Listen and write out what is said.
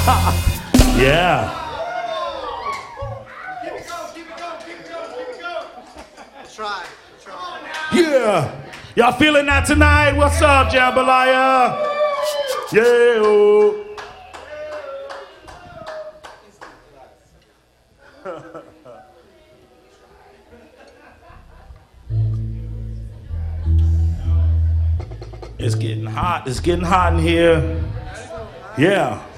Yeah. Try. Yeah. Y'all feeling that tonight? What's up, Jambalaya? Yeah. Oh. It's getting hot. It's getting hot in here. Yeah.